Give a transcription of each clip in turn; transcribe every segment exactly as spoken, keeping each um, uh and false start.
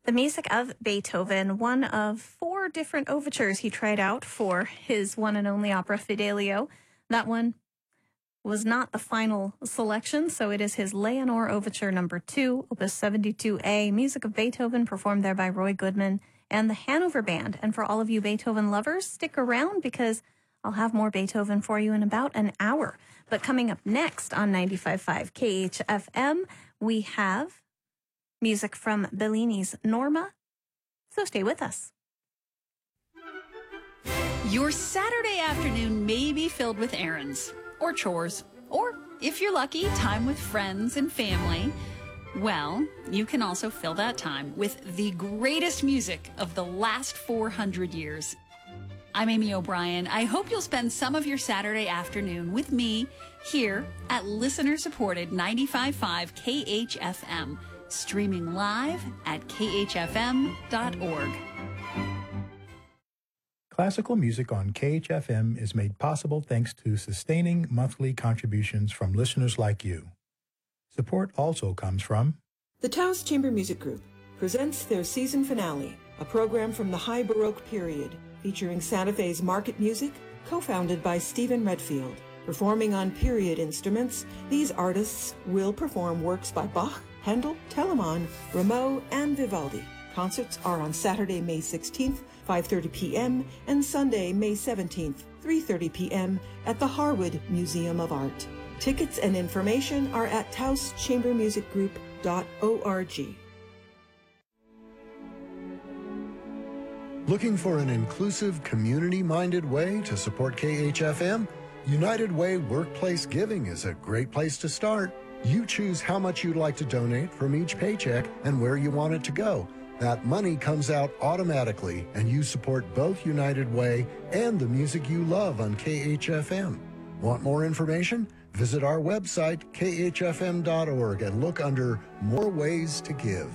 The music of Beethoven, one of four different overtures he tried out for his one and only opera Fidelio. That one was not the final selection, so it is his Leonore Overture number two, opus seventy-two A, music of Beethoven, performed there by Roy Goodman and the Hanover Band. And for all of you Beethoven lovers, stick around because I'll have more Beethoven for you in about an hour. But coming up next on ninety-five point five K H F M, we have music from Bellini's Norma. So stay with us. Your Saturday afternoon may be filled with errands or chores, or if you're lucky, time with friends and family. Well, you can also fill that time with the greatest music of the last four hundred years. I'm Amy O'Brien. I hope you'll spend some of your Saturday afternoon with me here at listener-supported ninety-five point five K H F M, streaming live at K H F M dot org. Classical music on K H F M is made possible thanks to sustaining monthly contributions from listeners like you. Support also comes from the Taos Chamber Music Group presents their season finale, a program from the High Baroque period, featuring Santa Fe's market music, co-founded by Stephen Redfield. Performing on period instruments, these artists will perform works by Bach, Handel, Telemann, Rameau, and Vivaldi. Concerts are on Saturday, May sixteenth, five thirty p.m., and Sunday, May seventeenth, three thirty p.m. at the Harwood Museum of Art. Tickets and information are at taos chamber music group dot org. Looking for an inclusive, community-minded way to support K H F M? United Way Workplace Giving is a great place to start. You choose how much you'd like to donate from each paycheck and where you want it to go. That money comes out automatically, and you support both United Way and the music you love on K H F M. Want more information? Visit our website, K H F M dot org, and look under More Ways to Give.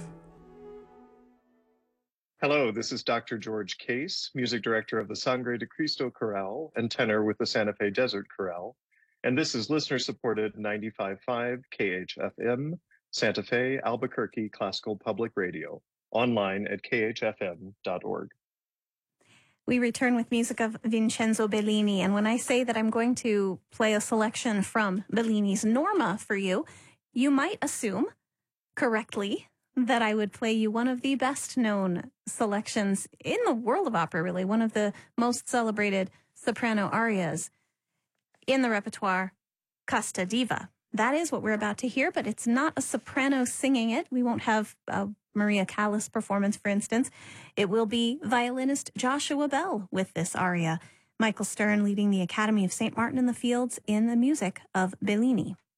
Hello, this is Doctor George Case, Music Director of the Sangre de Cristo Chorale and tenor with the Santa Fe Desert Chorale. And this is listener-supported ninety-five point five K H F M, Santa Fe, Albuquerque Classical Public Radio, online at K H F M dot org. We return with music of Vincenzo Bellini, and when I say that I'm going to play a selection from Bellini's Norma for you, you might assume, correctly, that I would play you one of the best-known selections in the world of opera, really, one of the most celebrated soprano arias in the repertoire, Casta Diva. That is what we're about to hear, but it's not a soprano singing it. We won't have a Maria Callas performance, for instance. It will be violinist Joshua Bell with this aria. Michael Stern leading the Academy of Saint Martin in the Fields in the music of Bellini.